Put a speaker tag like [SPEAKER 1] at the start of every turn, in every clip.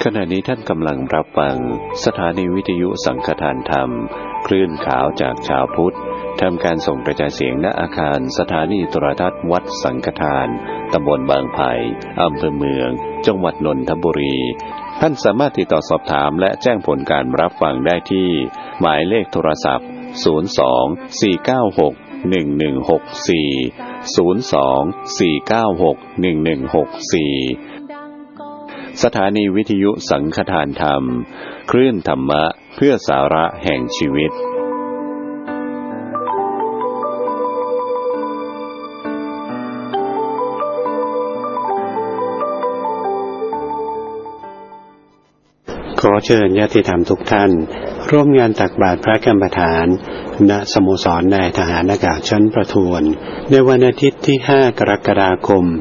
[SPEAKER 1] ขณะนี้ท่านกำลังรับฟังสถานีวิทยุสังฆทานธรรมคลื่นขาวจากชาวพุทธทำการส่งกระจายเสียงณอาคารสถานีโทรทัศน์วัดสังฆทานตำบลบางไผ่อำเภอเมืองจังหวัดนนทบุรีท่านสามารถติดต่อสอบถามและแจ้งผลการรับฟังได้ที่หมายเลขโทรศัพท์02-496-1164 สถานีวิทยุสังฆทานธรรมคลื่นธรรมะเพื่อสาระแห่งชีวิต
[SPEAKER 2] ขอเชิญญาติธรรมทุกท่านร่วมงานตักบาตรพระกรรมฐานณสโมสรนายทหารอากาศชั้นประทวนในวันอาทิตย์ที่5กรกฎาคม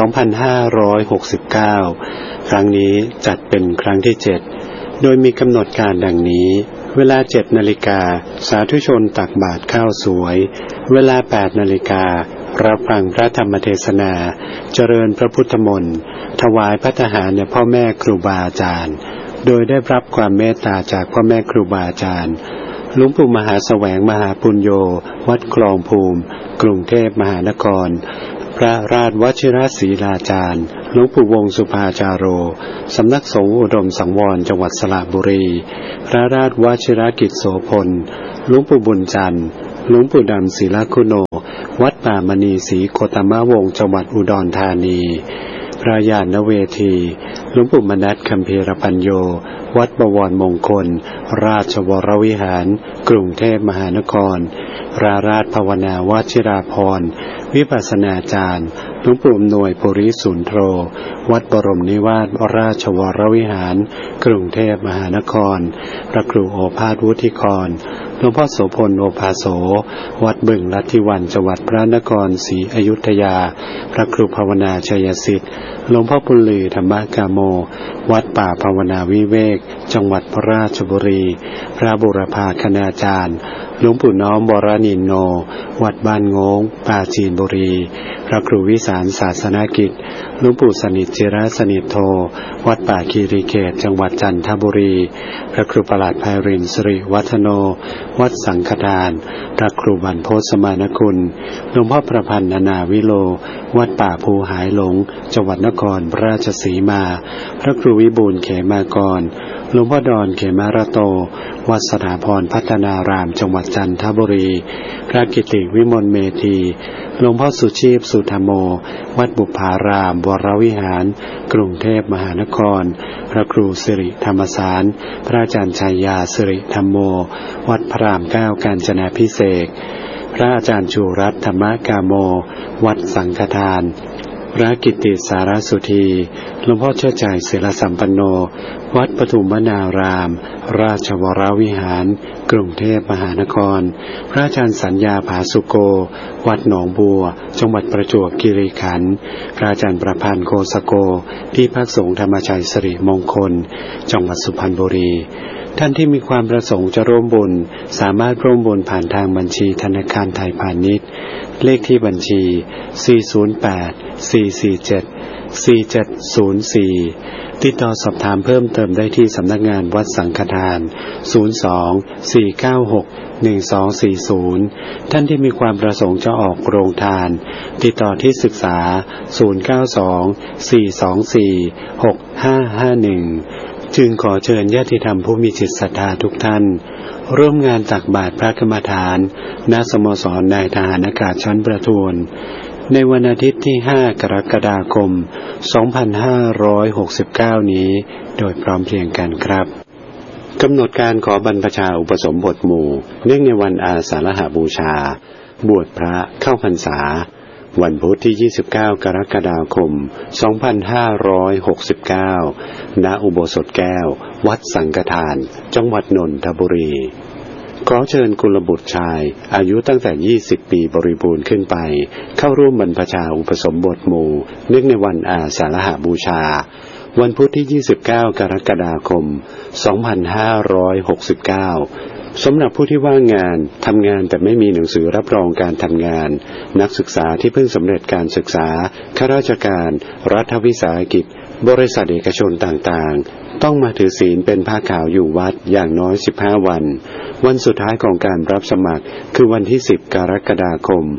[SPEAKER 2] 2569ครั้งนี้จัดเป็นครั้งที่7โดยมีกำหนดการดังนี้เวลา 7 นาฬิกาสาธุชนตักบาตรข้าวสวยเวลา 8 นาฬิการับฟังพระธรรมเทศนาเจริญพระพุทธมนต์ถวายภัตตาหารแด่พ่อแม่ครูบาอาจารย์โดยได้รับความเมตตาจากพ่อแม่ครูบาอาจารย์หลวงปู่มหาแสวงมหาปุญโญวัดคลองภูมิกรุงเทพมหานครพระราชวชิรศรีลาจารย์หลวงปู่วงสุภาจาโรสำนักสงฆ์อุดมสังวรจังหวัดสระบุรีพระราชวชิรกิจโสพลหลวงปู่บุญจันทร์หลวงปู่ดำศิลคุโนวัดป่ามณีศรีโคตมะวงศ์จังหวัดอุดรธานีพระญาณเวทีหลวงปู่มนัสคัมภีรปัญโยวัดบวรมงคลราชวรวิหารกรุงเทพมหานครพระราชภาวนาวชิราภรณ์วิปัสสนาจารย์หลวงปู่อำนวยปุริสุนโธวัดบรมนิวาสราชวรวิหารกรุงเทพมหานครพระครูโอภาสวุฒิกรหลวงพ่อโสพลโอภาโสวัดบึงลัทธิวันจังหวัดพระนครศรีอยุธยาพระครูภาวนาชัยสิทธิ์หลวงพ่อปุณลือธรรมกาโมวัดป่าภาวนาวิเวกจังหวัดพระราชบุรีพระบุรพาคณาจารย์หลวงปู่น้อมวรนินโนวัดบ้านโงงปราจีนบุรีพระครูวิสารศาสนกิจหลวงปู่สนิทจิรสนิทโธวัดป่าคีรีเขตจังหวัดจันทบุรีพระครูประหลัดไพรินทร์สิริวัฒโนวัดสังฆทานพระครูบรรพตสมานคุณหลวงพ่อประพันธ์นาวิโลวัดป่าภูหายหลงจังหวัดนครราชสีมาพระครูวิบูลย์เขมากรหลวงพ่อดอนเขมาระโตวัดสถาพรพัฒนารามจังหวัดจันทบุรีพระกิติวิมลเมธีหลวงพ่อสุชีพสุธโมวัดบุพารามวรวิหารกรุงเทพมหานครพระครูสิริธรรมสารพระอาจารย์ชัยยาสิริธรรมโมวัดพระรามเก้ากาญจนาภิเษกพระอาจารย์ชูรัตน์ธรรมกาโมวัดสังฆทานพระกิตติสารสุธีหลวงพ่อเชิดใจศิลสัมปันโนวัดปทุมวนารามราชวรวิหารกรุงเทพมหานครพระอาจารย์สัญญาผาสุโกวัดหนองบัวจังหวัดประจวบคีรีขันธ์พระอาจารย์ประพันธ์โกสโกที่พักสงฆ์ธรรมชัยสิริมงคลจังหวัดสุพรรณบุรีท่านที่มีความประสงค์จะร่วมบุญสามารถร่วมบุญผ่านทางบัญชีธนาคารไทยพาณิชย์เลขที่บัญชี408-447-4704ติดต่อสอบถามเพิ่มเติมได้ที่สำนักงานวัดสังฆทาน02-496-1240ท่านที่มีความประสงค์จะออกโรงทานติดต่อที่ศึกษา092-424-6551จึงขอเชิญญาติธรรมผู้มีจิตศรัทธาทุกท่านร่วมงานตักบาตรพระกรรมฐานณสโมสรนายทหารอากาศชั้นประทวนในวันอาทิตย์ที่5กรกฎาคม2569นี้โดยพร้อมเพรียงกันครับกำหนดการขอบรรพชาอุปสมบทหมู่เนื่องในวันอาสาฬหบูชาบวชพระเข้าพรรษาวันพุธที่29กรกฎาคม2569ณอุโบสถแก้ววัดสังฆทานจังหวัดนนทบุรีขอเชิญกุลบุตรชายอายุตั้งแต่20ปีบริบูรณ์ขึ้นไปเข้าร่วมบรรพชาอุปสมบทหมู่เนื่องในวันอาสาฬหบูชาวันพุธที่29กรกฎาคม2569สำหรับผู้ที่ว่างงานทำงานแต่ไม่มีหนังสือรับรองการทำงานนักศึกษาที่เพิ่งสำเร็จการศึกษาข้าราชการรัฐวิสาหกิจบริษัทเอกชนต่างๆต้องมาถือศีลเป็นผ้าขาวอยู่วัดอย่างน้อย15วันวันสุดท้ายของการรับสมัครคือวันที่10กรกฎาคม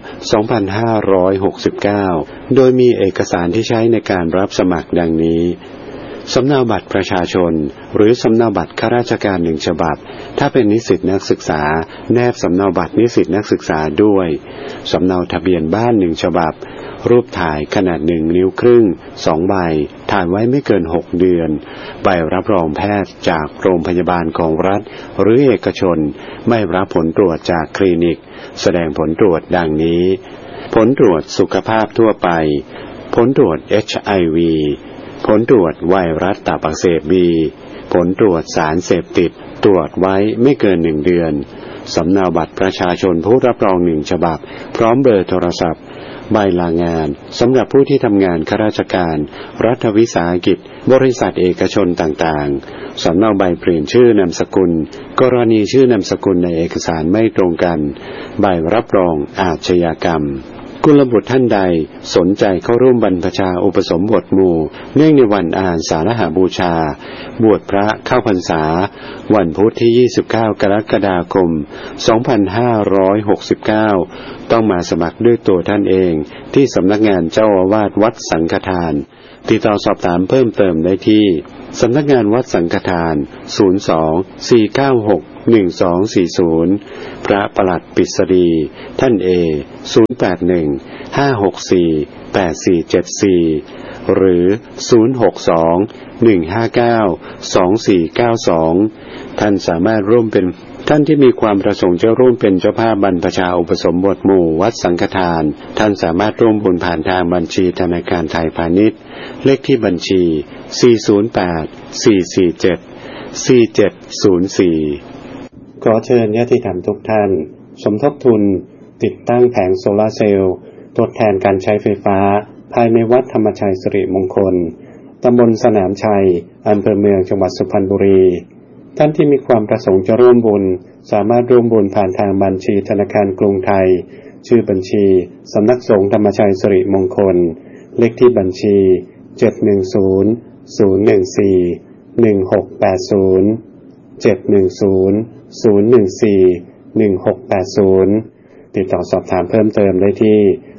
[SPEAKER 2] 2569โดยมีเอกสารที่ใช้ในการรับสมัครดังนี้สำเนาบัตรประชาชนหรือสำเนาบัตรข้าราชการ1ฉบับถ้าเป็นนิสิตนักศึกษาแนบสำเนาบัตรนิสิตนักศึกษาด้วยสำเนาทะเบียนบ้าน1ฉบับรูปถ่ายขนาด1 นิ้วครึ่ง2ใบถ่ายไว้ไม่เกิน6เดือนใบรับรองแพทย์จากโรงพยาบาลของรัฐหรือเอกชนไม่รับผลตรวจจากคลินิกแสดงผลตรวจดังนี้ผลตรวจสุขภาพทั่วไปผลตรวจ HIVผลตรวจไวรัสตับอักเสบ B ผลตรวจสารเสพติดตรวจไว้ไม่เกิน1เดือนสำเนาบัตรประชาชนผู้รับรอง1ฉบับพร้อมเบอร์โทรศัพท์ใบลางานสำหรับผู้ที่ทำงานข้าราชการรัฐวิสาหกิจบริษัทเอกชนต่างๆสำเนาใบเปลี่ยนชื่อนามสกุลกรณีชื่อนามสกุลในเอกสารไม่ตรงกันใบรับรองอาชญากรรมกุลบุตรท่านใดสนใจเข้าร่วมบรรพชาอุปสมบทหมู่เนื่องในวันอาสาฬหบูชาบวชพระเข้าพรรษาวันพุธที่29กรกฎาคม2569ต้องมาสมัครด้วยตัวท่านเองที่สำนักงานเจ้าอาวาสวัดสังฆทานติดต่อสอบถามเพิ่มเติมได้ที่สำนักงานวัดสังฆทาน02-496-1240พระปลัดปิษฎีท่านเอ081-564-8474หรือ062-159-2492ท่านสามารถร่วมเป็นท่านที่มีความประสงค์จะร่วมเป็นเจ้าภาพบรรพชาอุปสมบทหมู่วัดสังฆทานท่านสามารถร่วมบุญผ่านทางบัญชีธนาคารไทยพาณิชย์เลขที่บัญชี408-447-4704ขอเชิญญาติธรรมทุกท่านสมทบทุนติดตั้งแผงโซลาร์เซลล์ทดแทนการใช้ไฟฟ้าภายในวัดธรรมชัยสิริมงคลตำบลสนามชัยอำเภอเมืองจังหวัดสุพรรณบุรีท่านที่มีความประสงค์จะร่วมบุญสามารถร่วมบุญผ่านทางบัญชีธนาคารกรุงไทยชื่อบัญชีสำนักสงฆ์ธรรมชัยสิริมงคลเลขที่บัญชี710-014-1680 ติดต่อสอบถามเพิ่มเติมได้ที่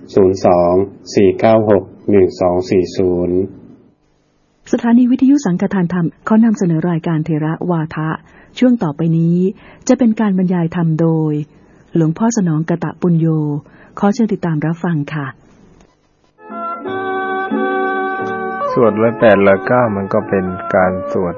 [SPEAKER 2] 02-496-1240
[SPEAKER 3] สถานีวิทยุสังฆทานธรรมขอนำเสนอรายการเทระวาทะช่วงต่อไปนี้จะเป็นการบรรยายธรรมโดยหลวงพ่อสนองกตปุญโญขอเชิญติดตามรับฟังค่ะ
[SPEAKER 4] สวด108 109มันก็เป็นการสวด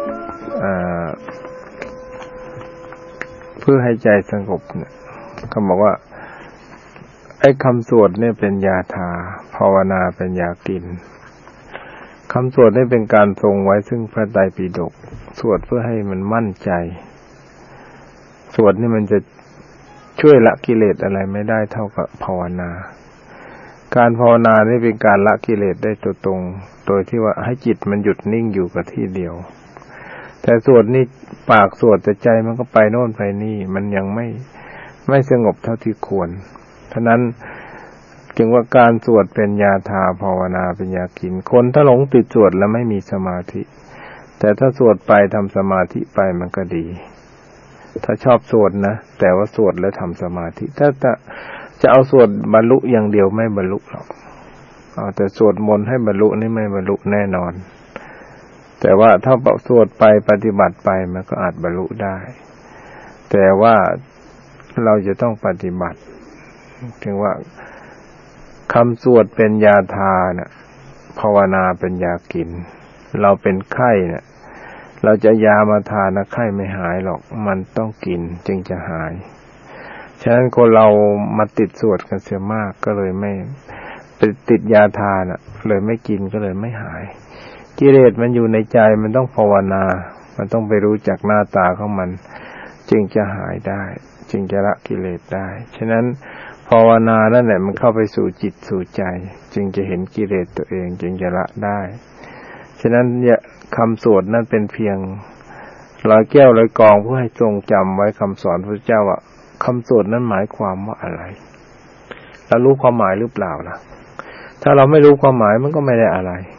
[SPEAKER 4] เพื่อให้ใจสงบเนี่ยเขาบอกว่าไอ้คำสวดเนี่ยเป็นยาทาภาวนาเป็นยากินคำสวดนี่เป็นการทรงไว้ซึ่งพระไตรปิฎกสวดเพื่อให้มันมั่นใจสวดนี่มันจะช่วยละกิเลสอะไรไม่ได้เท่ากับภาวนาการภาวนานี่เป็นการละกิเลสได้ตัวตรงโดยที่ว่าให้จิตมันหยุดนิ่งอยู่กับที่เดียวแต่สวดนี่ปากสวดแต่ใจมันก็ไปโน่นไปนี่มันยังไม่สงบเท่าที่ควรฉะนั้นจึงว่าการสวดเป็นยาทาภาวนาเป็นยากินคนถ้าหลงติดสวดแล้วไม่มีสมาธิแต่ถ้าสวดไปทำสมาธิไปมันก็ดีถ้าชอบสวดนะแต่ว่าสวดแล้วทำสมาธิถ้าจะเอาสวดบรรลุอย่างเดียวไม่บรรลุหรอกเอาแต่สวดมนต์ให้บรรลุนี่ไม่บรรลุแน่นอนแต่ว่าถ้าสวดไปปฏิบัติไปมันก็อาจบรรลุได้แต่ว่าเราจะต้องปฏิบัติถึงว่าคำสวดเป็นยาทานะภาวนาเป็นยากินเราเป็นไข้เนี่ยเราจะยามาทานนะไข้ไม่หายหรอกมันต้องกินจึงจะหายฉะนั้นคนเรามาติดสวดกันเสียมากก็เลยไม่ติดยาทานะเลยไม่กินก็เลยไม่หายกิเลสมันอยู่ในใจมันต้องภาวนามันต้องไปรู้จักหน้าตาของมันจึงจะหายได้จึงจะละกิเลสได้ฉะนั้นภาวนานั่นแหละมันเข้าไปสู่จิตสู่ใจจึงจะเห็นกิเลสตัวเองจึงจะละได้ฉะนั้นคำสวดนั่นเป็นเพียงร้อยแก้วร้อยกองเพื่อให้ทรงจำไว้คำสอนพระเจ้าว่าคำสวดนั้นหมายความว่าอะไรเรารู้ความหมายหรือเปล่าล่ะถ้าเราไม่รู้ความหมายมันก็ไม่ได้อะไร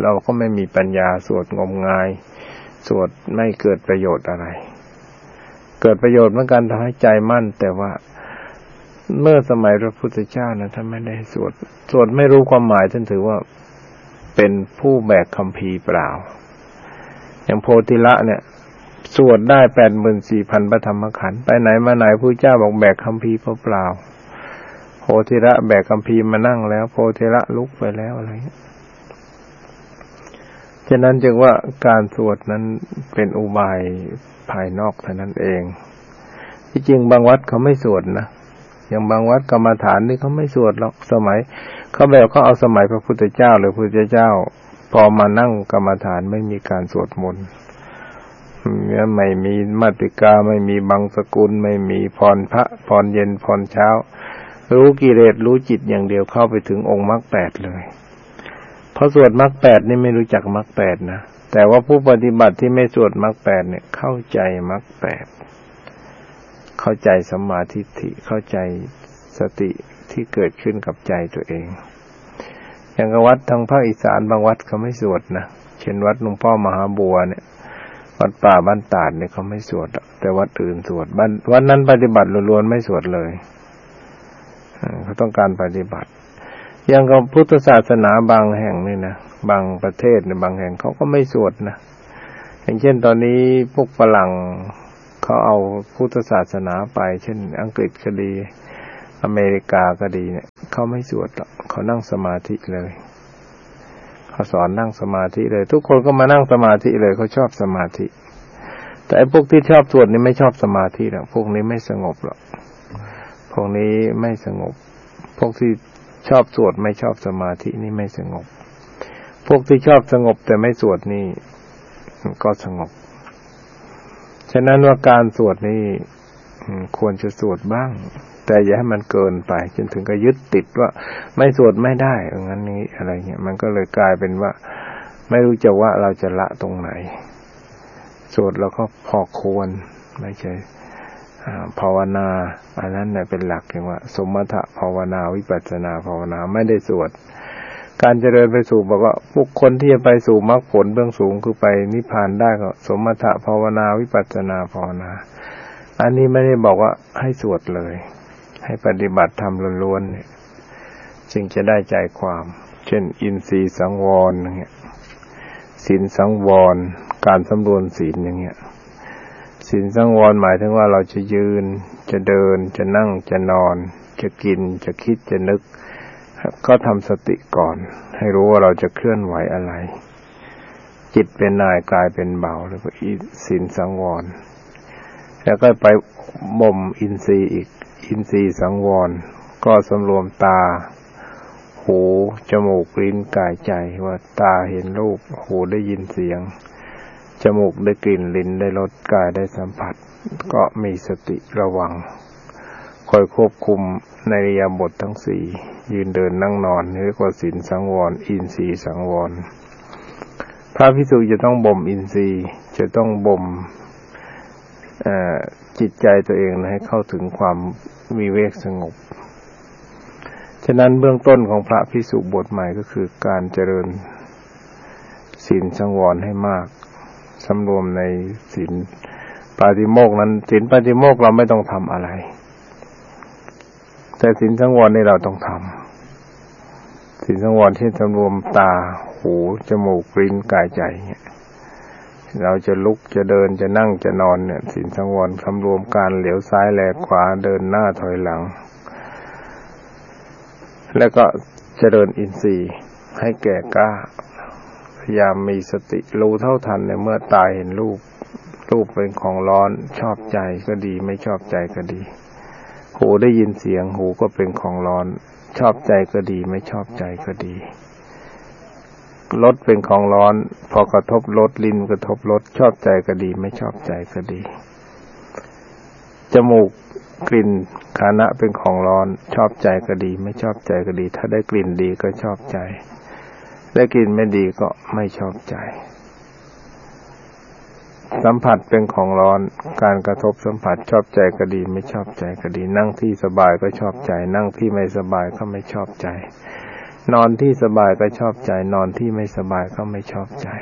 [SPEAKER 4] เราก็ไม่มีปัญญาสวดงมงายสวดไม่เกิดประโยชน์อะไรเกิดประโยชน์เหมือนกันทำให้ใจมั่นแต่ว่าเมื่อสมัยพระพุทธเจ้านะท่านไม่ได้สวดไม่รู้ความหมายท่านถือว่าเป็นผู้แบกคัมภีร์เปล่าอย่างโพธิละเนี่ยสวดได้ 84,000 พระธรรมขันธ์ไปไหนมาไหนพระเจ้าบอกแบกคัมภีร์เปล่าโพธิละแบกคัมภีร์มานั่งแล้วโพธิละลุกไปแล้วอะไรเงี้ยฉะนั้นจึงว่าการสวดนั้นเป็นอุบายภายนอกเท่านั้นเองที่จริงบางวัดเขาไม่สวดนะอย่างบางวัดกรรมฐานนี่เขาไม่สวดหรอกสมัยเขาแบบเขาเอาสมัยพระพุทธเจ้าหรือพระพุทธเจ้าพอมานั่งกรรมฐานไม่มีการสวดมนต์ไม่มีมาติกาไม่มีบังสกุลไม่มีพรพระพรเย็นพรเช้ารู้กิเลสรู้จิตอย่างเดียวเข้าไปถึงองค์มรรค8เลยพอสวดมรรค8นี่ไม่รู้จักมรรค8นะแต่ว่าผู้ปฏิบัติที่ไม่สวดมรรค8เนี่ยเข้าใจมรรค8เข้าใจสัมมาทิฏฐิเข้าใจสติที่เกิดขึ้นกับใจตัวเองอย่างวัดทางภาคอีสานบางวัดเขาไม่สวดนะเช่นวัดหลวงพ่อมหาบัวเนี่ยวัดป่าบ้านตาดเนี่ยเขาไม่สวดแต่วัดอื่นสวดวัดนั้นปฏิบัติล้วนๆไม่สวดเลยเขาต้องการปฏิบัติอย่างกับพุทธศาสนาบางแห่งนี่นะบางประเทศในบางแห่งเขาก็ไม่สวดนะอย่างเช่นตอนนี้พวกฝรั่งเขาเอาพุทธศาสนาไปเช่นอังกฤษก็ดีอเมริกาก็ดีเนี่ยเขาไม่สวดหรอกเขานั่งสมาธิเลยเขาสอนนั่งสมาธิเลยทุกคนก็มานั่งสมาธิเลยเขาชอบสมาธิแต่ไอ้พวกที่ชอบสวดนี่ไม่ชอบสมาธิหรอกพวกนี้ไม่สงบหรอกพวกนี้ไม่สงบพวกที่ชอบสวดไม่ชอบสมาธินี่ไม่สงบพวกที่ชอบสงบแต่ไม่สวดนี่ก็สงบฉะนั้นว่าการสวดนี่ควรจะสวดบ้างแต่อย่าให้มันเกินไปจนถึงกับยึดติดว่าไม่สวดไม่ได้งั้นนี้อะไรเงี้ยมันก็เลยกลายเป็นว่าไม่รู้จะว่าเราจะละตรงไหนสวดแล้วก็พอควรไม่ใช่ภาวนาอันนั้นเนี่ยเป็นหลักอย่างว่าสมถะภาวนาวิปัสสนาภาวนาไม่ได้สวดการเจริญไปสู่บอกว่าบุคคลที่จะไปสู่มรรคผลเบื้องสูงคือไปนิพพานได้ก็สมถะภาวนาวิปัสสนาภาวนาอันนี้ไม่ได้บอกว่าให้สวดเลยให้ปฏิบัติธรรมล้วนๆเนี่ยจึงจะได้ใจความเช่นอินทรีย์สังวรอย่างเงี้ยศีลสังวรการสำรวมศีลอย่างเงี้ยศีลสังวรหมายถึงว่าเราจะยืนจะเดินจะนั่งจะนอนจะกินจะคิดจะนึกก็ทำสติก่อนให้รู้ว่าเราจะเคลื่อนไหวอะไรจิตเป็นนายกายเป็นเบาแล้วก็ศีลสังวรแล้วก็ไปบ่มอินทรีย์อีกอินทรีย์สังวรก็สำรวมตาหูจมูกลิ้นกายใจว่าตาเห็นรูปหูได้ยินเสียงจมูกได้กลิ่นลิ้นได้รสกายได้สัมผัสก็มีสติระวังคอยควบคุมในอิริยาบถทั้งสี่ยืนเดินนั่งนอนเรียกว่าศีลสังวรอินทรีย์สังวรพระภิกษุจะต้องบ่มอินทรีย์จะต้องบ่มจิตใจตัวเองให้เข้าถึงความวิเวกสงบฉะนั้นเบื้องต้นของพระภิกษุบวชใหม่ก็คือการเจริญศีลสังวรให้มากสำรวมในศีลปาฏิโมกข์นั้นศีลปาฏิโมกข์เราไม่ต้องทำอะไรแต่ศีลสังวรนี่เราต้องทำศีลสังวรที่สำรวมตาหูจมูกลิ้นกายใจเนี่ยเราจะลุกจะเดินจะนั่งจะนอนเนี่ยศีลสังวรสำรวมการเหลียวซ้ายแลขวาเดินหน้าถอยหลังแล้วก็เจริญอินทรีย์ให้แก่กล้าพยายามมีสติรู้เท่าทันในเมื่อตาเห็นรูปเป็นของร้อนชอบใจก็ดีไม่ชอบใจก็ดีหูได้ยินเสียงหูก็เป็นของร้อนชอบใจก็ดีไม่ชอบใจก็ดีรสเป็นของร้อนพอกระทบรสลิ้นกระทบรสชอบใจก็ดีไม่ชอบใจก็ดีจมูกกลิ่นฆานะเป็นของร้อนชอบใจก็ดีไม่ชอบใจก็ดีถ้าได้กลิ่นดีก็ชอบใจได้กลิ่นไม่ดีก็ไม่ชอบใจสัมผัสเป็นของร้อนการกระทบสัมผัสชอบใจก็ดีไม่ชอบใจก็ดีนั่งที่สบายก็ชอบใจนั่งที่ไม่สบายก็ไม่ชอบใจนอนที่สบายก็ชอบใจนอนที่ไม่สบายก็ไม่ชอบใจ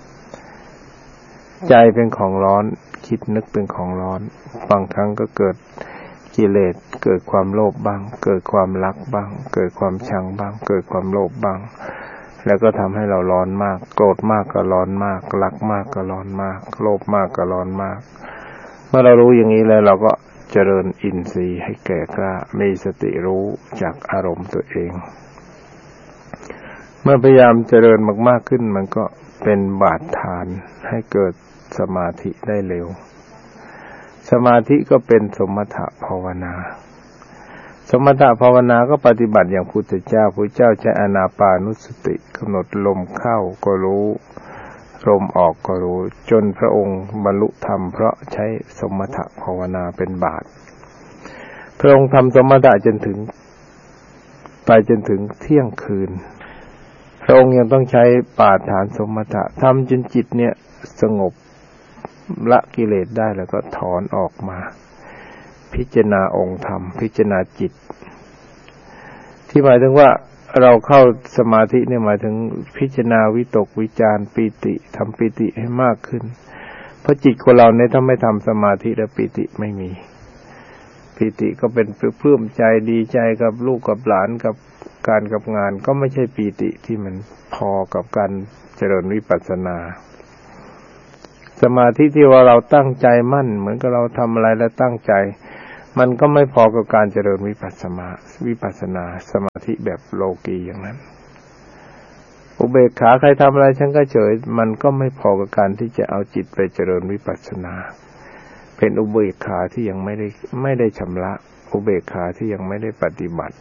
[SPEAKER 4] ใจเป็นของร้อนคิดนึกเป็นของร้อนบางครั้งก็เกิดกิเลสเกิดความโลภบ้างเกิดความรักบ้างเกิดความชังบ้างเกิดความโลภบ้างแล้วก็ทำให้เราร้อนมากโกรธมากก็ร้อนมากรักมากก็ร้อนมากโลภมากก็ร้อนมากเมื่อเรารู้อย่างนี้แล้วเราก็เจริญอินทรีย์ให้แก่กล้ามีสติรู้จากอารมณ์ตัวเองเมื่อพยายามเจริญมากๆขึ้นมันก็เป็นบาดฐานให้เกิดสมาธิได้เร็วสมาธิก็เป็นสมถะภาวนาสมถะภาวนาก็ปฏิบัติอย่างพุทธเจ้าใช้อานาปานุสติกำหนดลมเข้าก็รู้ลมออกก็รู้จนพระองค์บรรลุธรรมเพราะใช้สมถะภาวนาเป็นบาตรพระองค์ทำสมถะจนถึงเที่ยงคืนพระองค์ยังต้องใช้ปาฐานสมถะทำจนจิตเนี่ยสงบละกิเลสได้แล้วก็ถอนออกมาพิจารณาองค์ธรรมพิจารณาจิตที่หมายถึงว่าเราเข้าสมาธิเนี่ยหมายถึงพิจารณาวิตกวิจารปีติทำปีติให้มากขึ้นเพราะจิตของเราเนี่ยถ้าไม่ทำสมาธิแล้วปีติไม่มีปีติก็เป็นปลื้มใจดีใจกับลูกกับหลานกับการกับงานก็ไม่ใช่ปีติที่มันพอกับการเจริญวิปัสสนาสมาธิที่ว่าเราตั้งใจมั่นเหมือนกับเราทำอะไรแล้วตั้งใจมันก็ไม่พอกับการเจริญวิปัสสนาสมาธิแบบโลกีอย่างนั้นอุเบกขาใครทำอะไรฉันก็เฉยมันก็ไม่พอกับการที่จะเอาจิตไปเจริญวิปัสสนาเป็นอุเบกขาที่ยังไม่ได้ชำระอุเบกขาที่ยังไม่ได้ปฏิบัติ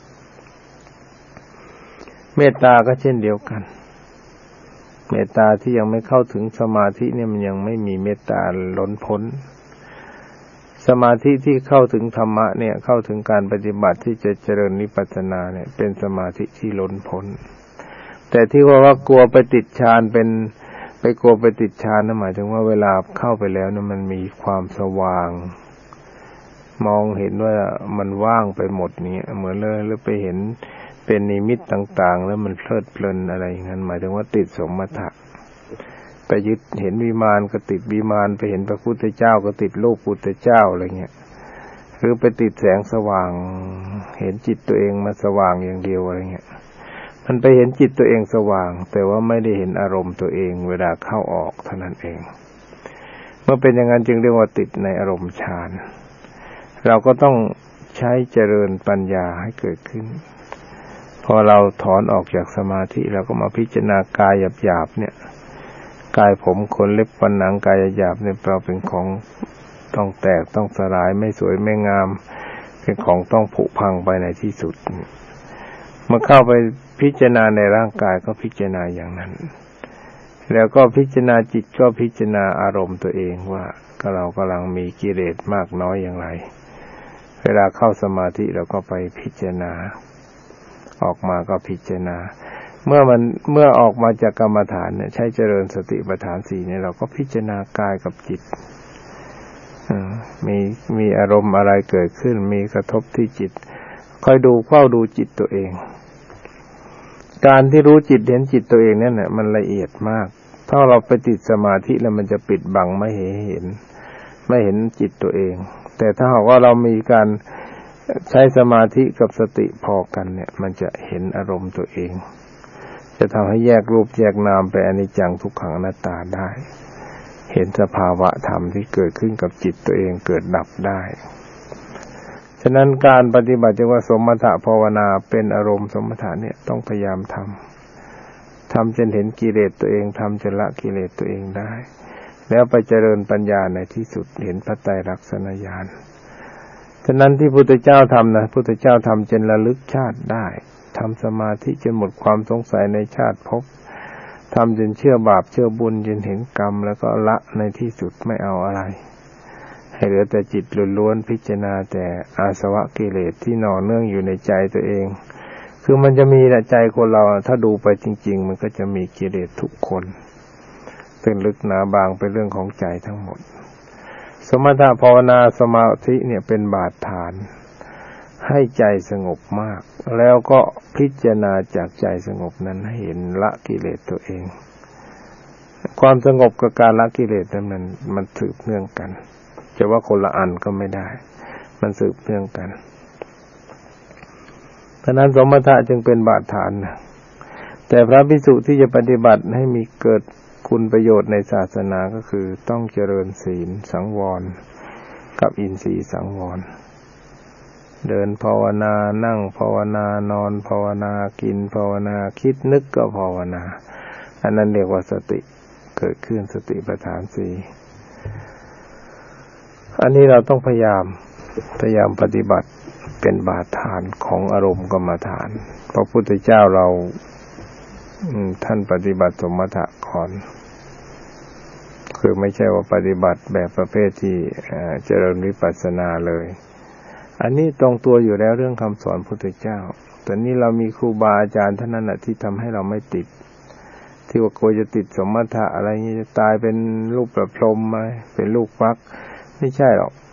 [SPEAKER 4] เมตตาก็เช่นเดียวกันเมตตาที่ยังไม่เข้าถึงสมาธิเนี่ยมันยังไม่มีเมตตาล้นพ้นสมาธิที่เข้าถึงธรรมะเนี่ยเข้าถึงการปฏิบัติที่จะเจริญวิปัสสนาเนี่ยเป็นสมาธิที่ล้นพ้นแต่ที่ว่ากลัวไปติดฌานกลัวไปติดฌานนั่นหมายถึงว่าเวลาเข้าไปแล้วเนี่ยมันมีความสว่างมองเห็นว่ามันว่างไปหมดนี้เหมือนเลยแล้วไปเห็นเป็นนิมิตต่างๆแล้วมันเพลิดเพลินอะไรอย่างนั้นหมายถึงว่าติดสมถะไปยึดเห็นวิมานก็ติดวิมานไปเห็นพระพุทธเจ้าก็ติดรูปพุทธเจ้าอะไรเงี้ยหรือไปติดแสงสว่างเห็นจิตตัวเองมาสว่างอย่างเดียวอะไรเงี้ยมันไปเห็นจิตตัวเองสว่างแต่ว่าไม่ได้เห็นอารมณ์ตัวเองเวลาเข้าออกเท่านั้นเองเมื่อเป็นอย่างนั้นจึงเรียกว่าติดในอารมณ์ฌานเราก็ต้องใช้เจริญปัญญาให้เกิดขึ้นพอเราถอนออกจากสมาธิเราก็มาพิจารณากายหยาบๆเนี่ยกายผมขนเล็บฟันหนังกายหยาบเนี่ยเราเป็นของต้องแตกต้องสลายไม่สวยไม่งามเป็นของต้องผุพังไปในที่สุดเมื่อเข้าไปพิจารณาในร่างกายก็พิจารณาอย่างนั้นแล้วก็พิจารณาจิตก็พิจารณาอารมณ์ตัวเองว่าเรากำลังมีกิเลสมากน้อยอย่างไรเวลาเข้าสมาธิเราก็ไปพิจารณาออกมาก็พิจารณาเมื่อออกมาจากกรรมฐานเนี่ยใช้เจริญสติปัฏฐาน4เนี่ยเราก็พิจารณากายกับจิตมีอารมณ์อะไรเกิดขึ้นมีกระทบที่จิตคอยดูเฝ้าดูจิตตัวเองการที่รู้จิตเห็นจิตตัวเองนั่นน่ะมันละเอียดมากถ้าเราไปติดสมาธิแล้วมันจะปิดบังไม่เห็นจิตตัวเองแต่ถ้าหากว่าเรามีการใช้สมาธิกับสติพอกันเนี่ยมันจะเห็นอารมณ์ตัวเองจะทำให้แยกรูปแยกนามไปอนิจจังทุกขังอนัตตาได้เห็นสภาวะธรรมที่เกิดขึ้นกับจิตตัวเองเกิดดับได้ฉะนั้นการปฏิบัติเรียกว่าสมถะภาวนาเป็นอารมณ์สมถะเนี่ยต้องพยายามทำจนเห็นกิเลสตัวเองทำจนละกิเลสตัวเองได้แล้วไปเจริญปัญญาในที่สุดเห็นพระไตรลักษณญาณฉะนั้นที่พุทธเจ้าทำนะพุทธเจ้าทำจนระลึกชาติได้ทำสมาธิจนหมดความสงสัยในชาติภพทำจนเชื่อบาปเชื่อบุญจนเห็นกรรมแล้วก็ละในที่สุดไม่เอาอะไรให้เหลือแต่จิตล้วนๆพิจารณาแต่อาสวะกิเลสที่หน่อเนื่องอยู่ในใจตัวเองคือมันจะมีใจคนเราถ้าดูไปจริงๆมันก็จะมีกิเลสทุกคนเป็นลึกหนาบางเป็นเรื่องของใจทั้งหมดสมถะภาวนาสมาธิเนี่ยเป็นบาดฐานให้ใจสงบมากแล้วก็พิจารณาจากใจสงบนั้นให้เห็นละกิเลสตัวเองความสงบกับการละกิเลสนั้นมันสืบเนื่องกันจะว่าคนละอันก็ไม่ได้มันสืบเนื่องกันเพราะนั้นสมถะจึงเป็นบาทฐานแต่พระภิกษุที่จะปฏิบัติให้มีเกิดคุณประโยชน์ในศาสนาก็คือต้องเจริญศีลสังวรกับอินทรีย์สังวรเดินภาวนานั่งภาวนานอนภาวนากินภาวนาคิดนึกก็ภาวนาอันนั้นเรียกว่าสติเกิดขึ้นสติปัฏฐานสี่อันนี้เราต้องพยายามปฏิบัติเป็นบาทฐานของอารมณ์กรรมฐานพระพุทธเจ้าเราท่านปฏิบัติสมถะก่อนคือไม่ใช่ว่าปฏิบัติแบบประเภทที่เจริญวิปัสสนาเลยอันนี้ตรงตัวอยู่แล้วเรื่องคำสอนพุทธเจ้าแต่นี่เรามีครูบาอาจารย์ท่านนั้นที่ทำให้เราไม่ติดที่ว่าโกจะติดสมถะอะไรนี้จะตายเป็นลูกประพรหมไหมเป็นลูกฟักไม่ใช่หรอก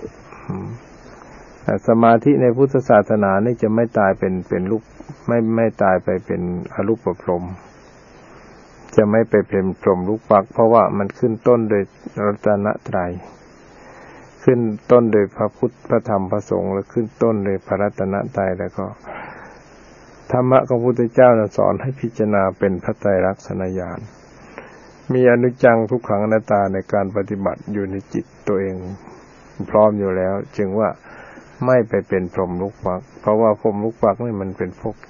[SPEAKER 4] แต่สมาธิในพุทธศาสนานี่จะไม่ตายเป็นลูกไม่ตายไปเป็นอรูปพรหมจะไม่ไปเป็นพรหมลูกฟักเพราะว่ามันขึ้นต้นโดยรัตนตรัยขึ้นต้นโดยพระพุทธพระธรรมพระสงฆ์และขึ้นต้นโดยพระรัตนตรัยแล้วก็ธรรมะของพระพุทธเจ้าสอนให้พิจารณาเป็นพระไตรลักษณญาณมีอนิจจังทุกขังอนัตตาในการปฏิบัติอยู่ในจิตตัวเองพร้อมอยู่แล้วจึงว่าไม่ไปเป็นพรหมลูกฟักเพราะว่าพรหมลูกฟักนี่มันเป็นพวก